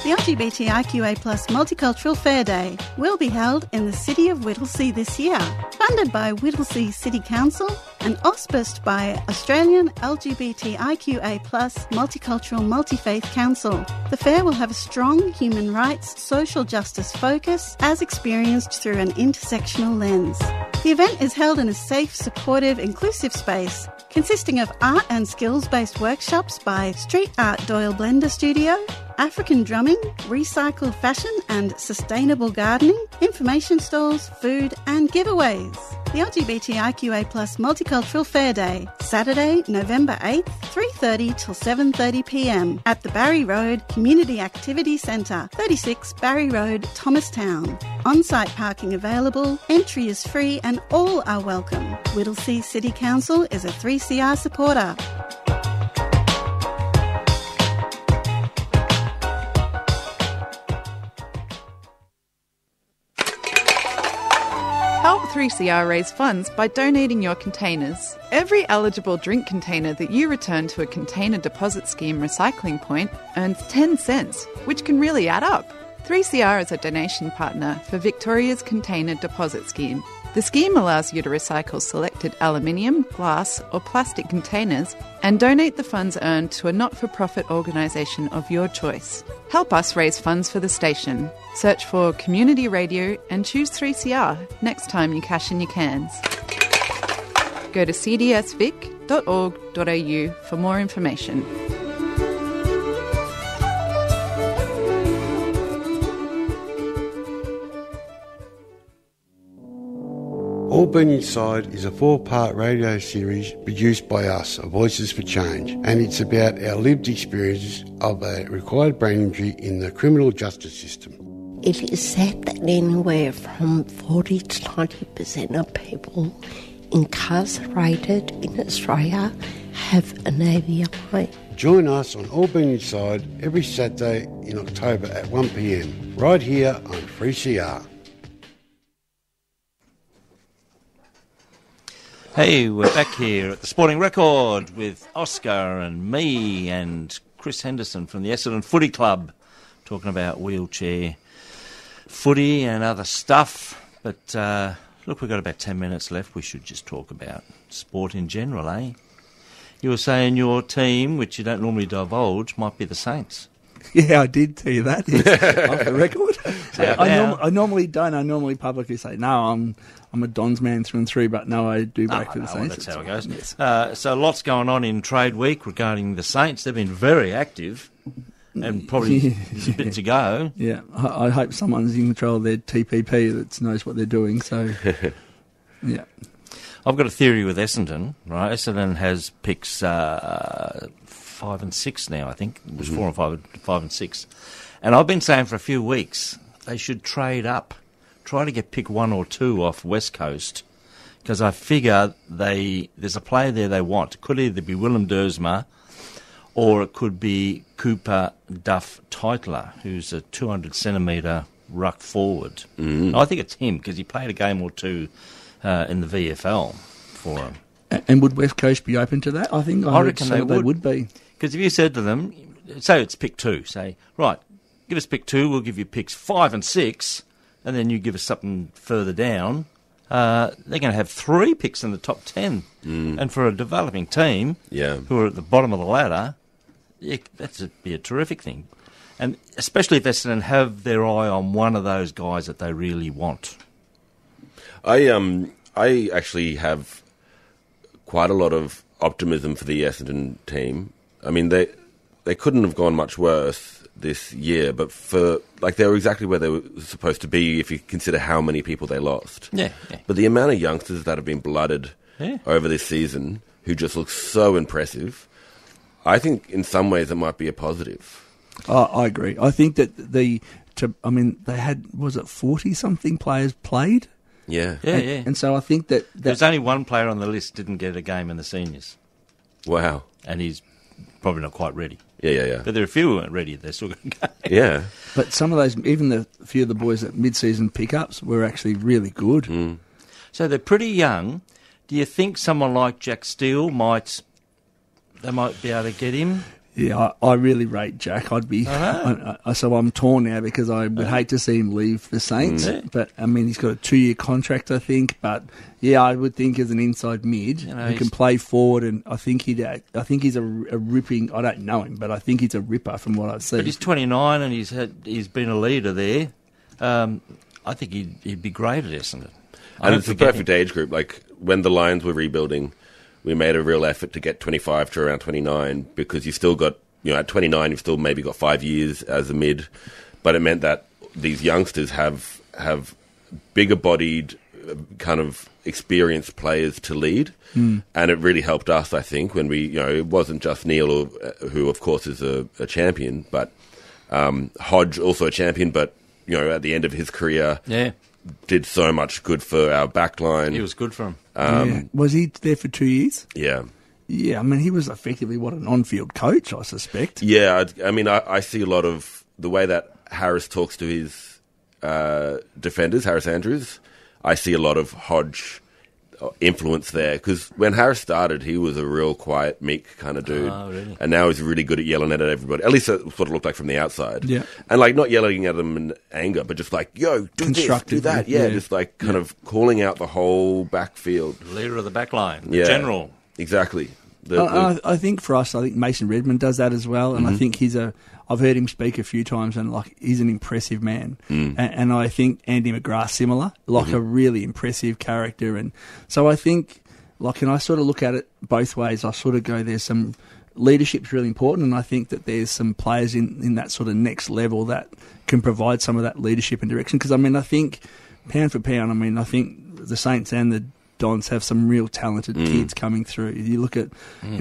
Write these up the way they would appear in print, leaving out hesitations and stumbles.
The LGBTIQA+ Multicultural Fair Day will be held in the city of Whittlesea this year. Funded by Whittlesea City Council and auspiced by Australian LGBTIQA+ Multicultural Multi-Faith Council. The fair will have a strong human rights, social justice focus as experienced through an intersectional lens. The event is held in a safe, supportive, inclusive space consisting of art and skills-based workshops by Street Art Doyle Blender Studio, African drumming, recycled fashion and sustainable gardening, information stalls, food and giveaways. The LGBTIQA+ Multicultural Fair Day, Saturday, November 8th, 3:30 till 7:30pm at the Barry Road Community Activity Centre, 36 Barry Road, Thomastown. On-site parking available, entry is free and all are welcome. Whittlesea City Council is a 3CR supporter. Help 3CR raise funds by donating your containers. Every eligible drink container that you return to a container deposit scheme recycling point earns 10 cents, which can really add up. 3CR is a donation partner for Victoria's Container Deposit Scheme. The scheme allows you to recycle selected aluminium, glass or plastic containers and donate the funds earned to a not-for-profit organisation of your choice. Help us raise funds for the station. Search for Community Radio and choose 3CR next time you cash in your cans. Go to cdsvic.org.au for more information. All Been Inside is a 4-part radio series produced by us, Voices for Change, and it's about our lived experiences of a required brain injury in the criminal justice system. It is said that anywhere from 40 to 90% of people incarcerated in Australia have an AVI. Join us on All Been Inside every Saturday in October at 1pm, right here on 3CR. Hey, we're back here at the Sporting Record with Oscar and me and Chris Henderson from the Essendon Footy Club, talking about wheelchair footy and other stuff. But look, we've got about 10 minutes left. We should just talk about sport in general, eh? You were saying your team, which you don't normally divulge, might be the Saints. Yeah, I did tell you that. Yes, off the record. I normally don't. I normally publicly say, no, I'm a Dons man through and through, but no, I do break for the Saints. That's how it goes. Yes. So lots going on in trade week regarding the Saints. They've been very active and probably there's a bit to go. Yeah, I hope someone's in control of their TPP that knows what they're doing. So, yeah. I've got a theory with Essendon, right? Essendon has picks 5 and 6 now, I think. It was 4 and 5 and 6. And I've been saying for a few weeks they should trade up, try to get pick 1 or 2 off West Coast, because I figure there's a player there they want. It could either be Willem Dersma or it could be Cooper Duff Tytler, who's a 200-centimetre ruck forward. I think it's him because he played a game or two in the VFL for him. And would West Coast be open to that? I reckon they would be. Because if you said to them, say it's pick 2, say, right, give us pick 2, we'll give you picks 5 and 6, and then you give us something further down, they're going to have 3 picks in the top 10. And for a developing team who are at the bottom of the ladder, that'd be a terrific thing. And especially if Essendon have their eye on one of those guys that they really want. I actually have quite a lot of optimism for the Essendon team. I mean, they couldn't have gone much worse this year, but they were exactly where they were supposed to be if you consider how many people they lost. Yeah. But the amount of youngsters that have been blooded over this season who just look so impressive, I think in some ways it might be a positive. I agree. I think that they had, was it 40-something players played? Yeah. And so I think that there's only one player on the list didn't get a game in the seniors. Wow. And he's probably not quite ready. Yeah. But there are a few who weren't ready. They're still going to go. Yeah. But some of those, even a few of the boys at mid-season pickups were actually really good. So they're pretty young. Do you think someone like Jack Steele might be able to get him? Yeah, I really rate Jack. I'd be so I'm torn now because I would hate to see him leave the Saints. But I mean, he's got a 2-year contract, I think. But yeah, I would think as an inside mid who can play forward, and I think he's a ripping. I don't know him, but I think he's a ripper from what I've seen. But he's 29 and he's been a leader there. I think he'd be great at Essendon. And it's the perfect age group. Like when the Lions were rebuilding, we made a real effort to get 25 to around 29 because you still got, at 29, you've still maybe got 5 years as a mid. But it meant that these youngsters have bigger-bodied, kind of experienced players to lead. And it really helped us, I think, when we, it wasn't just Neil, who, of course, is a champion, but Hodge, also a champion, but, at the end of his career, did so much good for our backline. He was good for him. Was he there for 2 years? Yeah. Yeah, I mean, he was effectively, an on-field coach, I suspect. Yeah, I mean, I see a lot of the way that Harris talks to his defenders, Harris Andrews. I see a lot of Hodge influence there, because when Harris started, he was a real quiet, meek kind of dude. Oh, really? And now he's really good at yelling at everybody. At least that's what it looked like from the outside. Yeah. And not yelling at them in anger, but just yo, do this, do that. Yeah, just kind of calling out the whole backfield. Leader of the backline, the general. Exactly. I think for us, I think Mason Redmond does that as well, and I think I've heard him speak a few times, and he's an impressive man. And I think Andy McGrath similar, a really impressive character. And so I think, and I sort of look at it both ways. I sort of go, there's some leadership's really important, and I think that there's some players in that sort of next level that can provide some of that leadership and direction. Because I mean, I think pound for pound, I think the Saints and the Dons have some real talented kids coming through. You look at,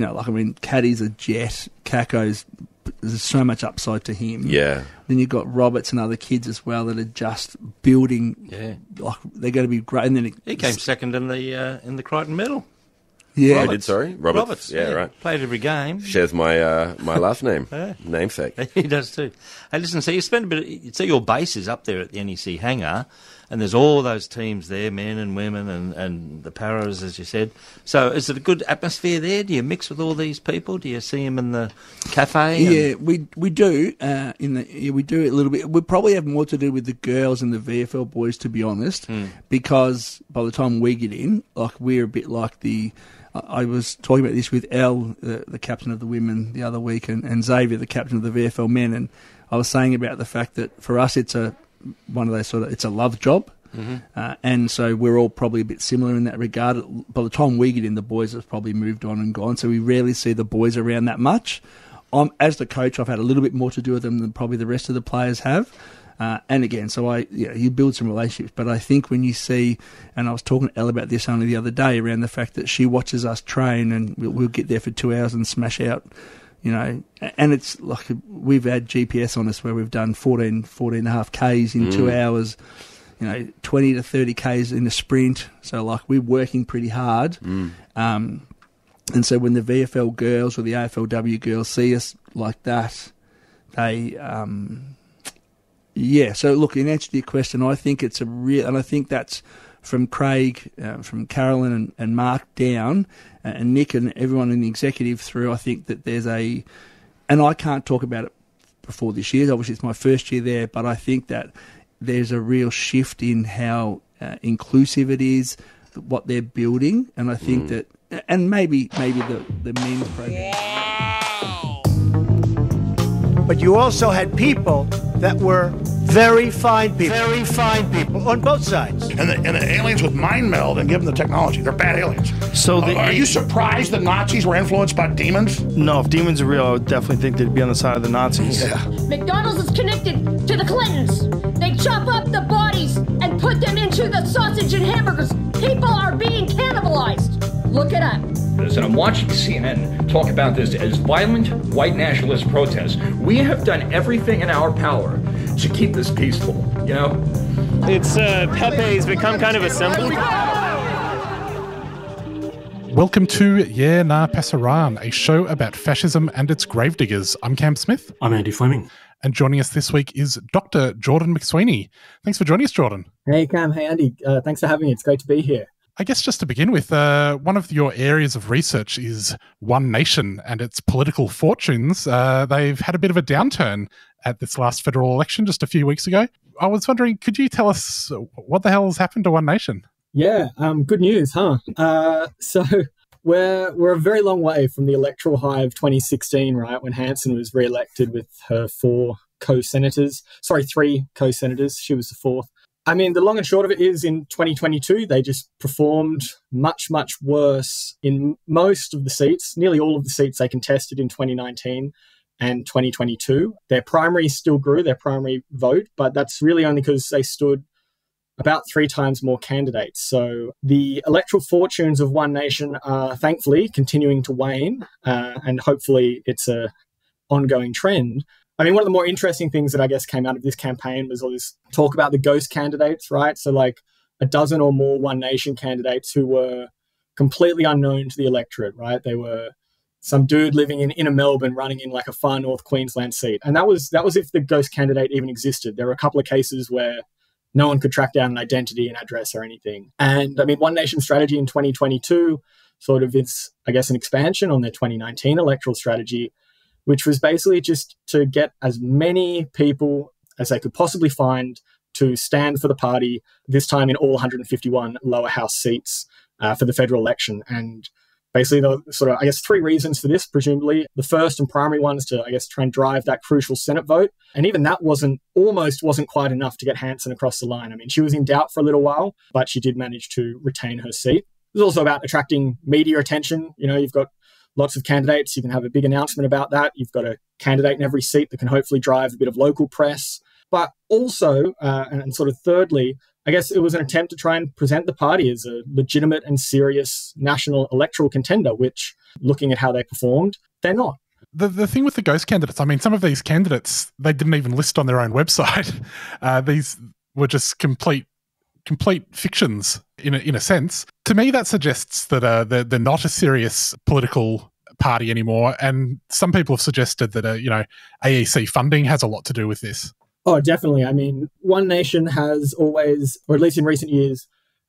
Caddy's a jet, Caco's, there's so much upside to him. Yeah. Then you've got Roberts and other kids as well that are just building. Yeah. They're going to be great. And then he came second in the Crichton Medal. Yeah. I did, sorry? Roberts. Yeah, right. Played every game. Shares my my last name. Namesake. He does too. Hey, listen, so you spend your base is up there at the NEC hangar, and there's all those teams there, men and women and the Paras, as you said. So is it a good atmosphere there? Do you mix with all these people? Do you see them in the cafe? Yeah, we do. We do a little bit. We probably have more to do with the girls and the VFL boys, to be honest, because by the time we get in, we're a bit like the... I was talking about this with Elle, the captain of the women, the other week, and Xavier, the captain of the VFL men, and I was saying about the fact that for us it's one of those it's a love job, and so we're all probably a bit similar in that regard. By the time we get in, the boys have probably moved on and gone, so we rarely see the boys around that much. As the coach, I've had a little bit more to do with them than probably the rest of the players have. And again, so you build some relationships, but I think when you see, and I was talking to Elle about this only the other day, around the fact that she watches us train and we'll get there for 2 hours and smash out, and it's like we've had GPS on us where we've done 14 and a half Ks in 2 hours, 20 to 30 Ks in a sprint. So we're working pretty hard. And so when the VFL girls or the AFLW girls see us like that, they, so look, in answer to your question, I think it's and I think that's from Craig, from Carolyn and Mark down, and Nick and everyone in the executive through. I think that there's and I can't talk about it before this year, obviously it's my first year there, but I think that there's a real shift in how inclusive it is, what they're building, and I think that, and maybe the men's program. But you also had people that were very fine people on both sides. And the aliens with mind meld and give them the technology. They're bad aliens. So are you surprised that Nazis were influenced by demons? No, if demons are real, I would definitely think they'd be on the side of the Nazis. Yeah. McDonald's is connected to the Clintons. They chop up the bodies and put them into the sausage and hamburgers. People are being cannibalized. Look it up. And I'm watching CNN talk about this as violent white nationalist protests. We have done everything in our power to keep this peaceful, It's Pepe's become kind of a symbol. Welcome to Yeah Nah Pasaran, a show about fascism and its gravediggers. I'm Cam Smith. I'm Andy Fleming. And joining us this week is Dr. Jordan McSweeney. Thanks for joining us, Jordan. Hey, Cam. Hey, Andy. Thanks for having me. It's great to be here. I guess just to begin with, one of your areas of research is One Nation and its political fortunes. They've had a bit of a downturn at this last federal election just a few weeks ago. I was wondering, could you tell us what the hell has happened to One Nation? Yeah, good news, huh? So we're a very long way from the electoral high of 2016, right, when Hanson was re-elected with her three co-senators. She was the fourth. I mean, the long and short of it is in 2022, they just performed much, much worse in most of the seats, nearly all of the seats they contested in 2019 and 2022. Their primary still grew, their primary vote, but that's really only because they stood about 3 times more candidates. So the electoral fortunes of One Nation are thankfully continuing to wane, and hopefully it's an ongoing trend. I mean, one of the more interesting things that I guess came out of this campaign was all this talk about the ghost candidates, right? So like a dozen or more One Nation candidates who were completely unknown to the electorate, right? They were some dude living in inner Melbourne running in like a far North Queensland seat. And that was if the ghost candidate even existed. There were a couple of cases where no one could track down an identity, an address or anything. And I mean, One Nation strategy in 2022 sort of is, I guess, an expansion on their 2019 electoral strategy, which was basically just to get as many people as they could possibly find to stand for the party, this time in all 151 lower house seats for the federal election. And basically the sort of, I guess, 3 reasons for this, presumably. The first and primary one is to, I guess, try and drive that crucial Senate vote. And even that wasn't quite enough to get Hanson across the line. I mean, she was in doubt for a little while, but she did manage to retain her seat. It was also about attracting media attention. You know, you've got lots of candidates. You can have a big announcement about that. You've got a candidate in every seat that can hopefully drive a bit of local press. But also, and sort of thirdly, I guess it was an attempt to try and present the party as a legitimate and serious national electoral contender, which, looking at how they performed, they're not. The thing with the ghost candidates, I mean, some of these candidates, they didn't even list on their own website. These were just complete fictions in a sense. To me, that suggests that they're not a serious political party anymore. And some people have suggested that AEC funding has a lot to do with this. Oh, definitely. I mean, One Nation has always, or at least in recent years,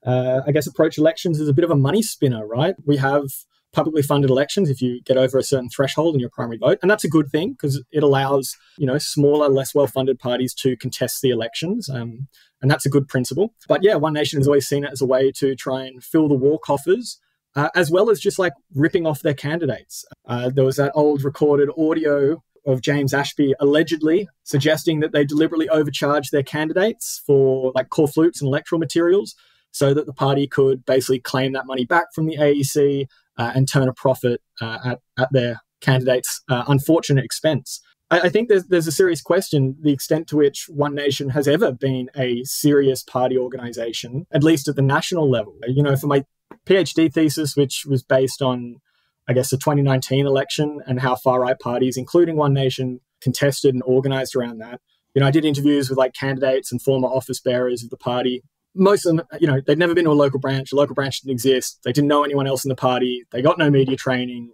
I guess approached elections as a bit of a money spinner, right? We have publicly funded elections if you get over a certain threshold in your primary vote. And that's a good thing because it allows, smaller, less well-funded parties to contest the elections. And that's a good principle. But yeah, One Nation has always seen it as a way to try and fill the war coffers, as well as just like ripping off their candidates. There was that old recorded audio of James Ashby allegedly suggesting that they deliberately overcharged their candidates for like corflutes and electoral materials so that the party could basically claim that money back from the AEC and turn a profit at their candidates' unfortunate expense. I think there's a serious question, the extent to which One Nation has ever been a serious party organisation, at least at the national level. For my PhD thesis, which was based on, I guess, the 2019 election and how far-right parties, including One Nation, contested and organised around that. I did interviews with like candidates and former office bearers of the party. Most of them, they'd never been to a local branch. A local branch didn't exist. They didn't know anyone else in the party. They got no media training.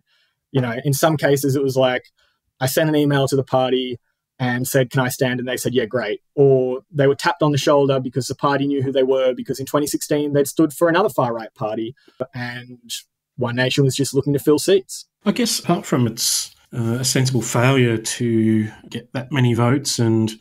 In some cases, it was like, I sent an email to the party and said, can I stand? And they said, yeah, great. Or they were tapped on the shoulder because the party knew who they were, because in 2016, they'd stood for another far-right party. And One Nation was just looking to fill seats. I guess apart from its a sensible failure to get that many votes and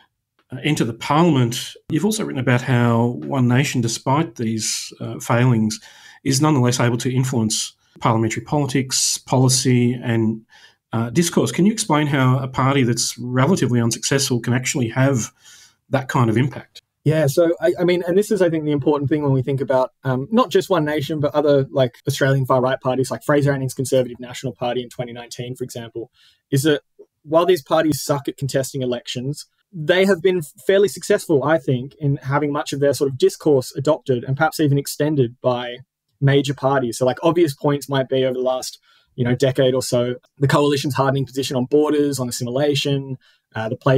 enter the parliament, you've also written about how One Nation, despite these failings, is nonetheless able to influence parliamentary politics, policy and discourse. Can you explain how a party that's relatively unsuccessful can actually have that kind of impact? Yeah, so I mean, and this is, I think, the important thing when we think about not just One Nation, but other like Australian far-right parties like Fraser Anning's Conservative National Party in 2019, for example, is that while these parties suck at contesting elections, they have been fairly successful, I think, in having much of their sort of discourse adopted and perhaps even extended by major parties. So like obvious points might be over the last decade or so, the coalition's hardening position on borders, on assimilation, the place